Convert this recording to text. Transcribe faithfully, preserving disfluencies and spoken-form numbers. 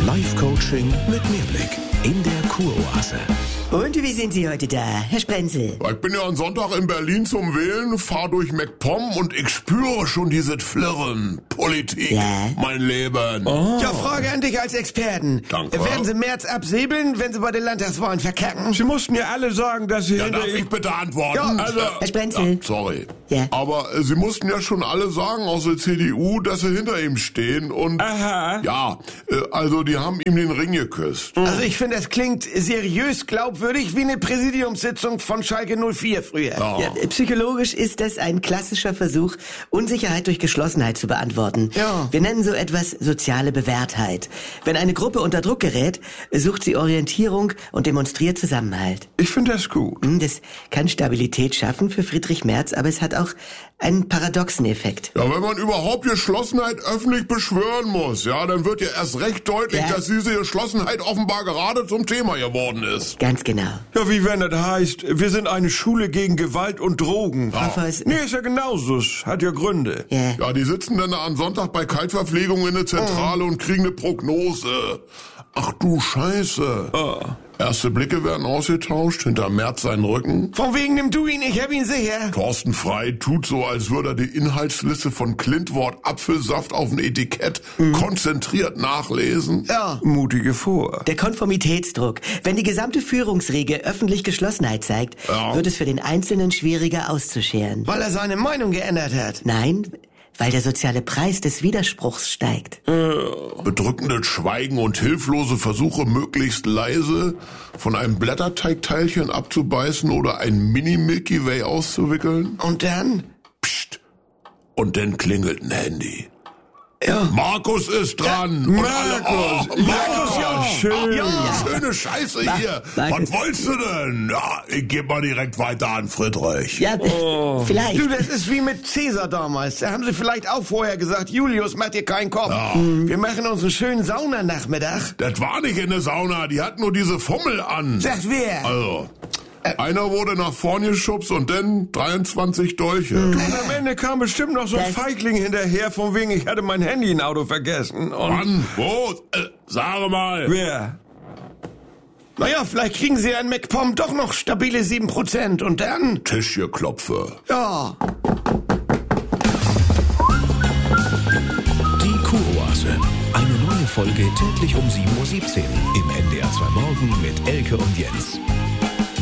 Life-Coaching mit Mehrblick in der Kuroase. Und wie sind Sie heute da, Herr Sprenzel? Ich bin ja am Sonntag in Berlin zum Wählen, fahr durch MacPom und ich spüre schon dieses Flirren. Politik, Ja? mein Leben. Oh. Ja, Frage an dich als Experten. Danke. Werden Sie März absäbeln, wenn Sie bei den Landtagswahlen verkacken? Sie mussten ja alle sagen, dass Sie Ja, hinter darf ich ihm... bitte antworten? Ja, also, Herr Sprenzel. Ja, sorry. Ja. Aber äh, Sie mussten ja schon alle sagen aus der C D U, dass Sie hinter ihm stehen und... Aha. Ja, äh, also die haben ihm den Ring geküsst. Also ich finde, das klingt seriös glaubwürdig wie eine Präsidiumssitzung von Schalke null vier früher. Ja. Ja, psychologisch ist das ein klassischer Versuch, Unsicherheit durch Geschlossenheit zu beantworten. Ja. Wir nennen so etwas soziale Bewährtheit. Wenn eine Gruppe unter Druck gerät, sucht sie Orientierung und demonstriert Zusammenhalt. Ich finde das gut. Hm, Das kann Stabilität schaffen für Friedrich Merz, aber es hat auch einen paradoxen Effekt. Ja, wenn man überhaupt Geschlossenheit öffentlich beschwören muss, ja, dann wird ja erst recht deutlich, Ja. dass diese Geschlossenheit offenbar gerade zum Thema geworden ist. Ganz genau. Ja, wie wenn das heißt, wir sind eine Schule gegen Gewalt und Drogen. Frau Voss, Nee, ist ja genauso. Es hat ja Gründe. ja. Ja, die sitzen dann am Sonntag bei Kaltverpflegung in der Zentrale und kriegen eine Prognose. Ach du Scheiße. Erste Blicke werden ausgetauscht, hinter Merz seinen Rücken. Von wegen nimm du ihn, ich hab ihn sicher. Thorsten Frey tut so, als würde er die Inhaltsliste von Klintwort Apfelsaft auf ein Etikett konzentriert nachlesen. Ja. Mutige vor. Der Konformitätsdruck. Wenn die gesamte Führungsriege öffentlich Geschlossenheit zeigt, Ja. wird es für den Einzelnen schwieriger auszuscheren. Weil er seine Meinung geändert hat. Nein, weil der soziale Preis des Widerspruchs steigt. Bedrückendes Schweigen und hilflose Versuche, möglichst leise von einem Blätterteigteilchen abzubeißen oder ein Mini-Milky Way auszuwickeln. Und dann? Psst. Und dann klingelt ein Handy. Ja. Markus ist dran. Und alle, Markus. oh, Markus, Ja, ja. schön. Ja, schöne Scheiße hier. Markus. Was wolltest du denn? Ja, ich gebe mal direkt weiter an Friedrich. Ja, vielleicht. Du, das ist wie mit Cäsar damals. Da haben sie vielleicht auch vorher gesagt, Julius, mach dir keinen Kopf. Wir machen uns einen schönen Saunanachmittag. Das war nicht in der Sauna, die hat nur diese Fummel an. Sagt wer? Also, einer wurde nach vorne geschubst und dann dreiundzwanzig Dolche. Und am Ende kam bestimmt noch so ein Das- Feigling hinterher, von wegen, ich hatte mein Handy im Auto vergessen. Und Mann, wo? Äh, sage mal. wer? Naja, vielleicht kriegen sie an MacPom doch noch stabile sieben Prozent. Und dann? Tischgeklopfe. Ja. Die Kuroase. Eine neue Folge täglich um sieben Uhr siebzehn im N D R zwei Morgen mit Elke und Jens.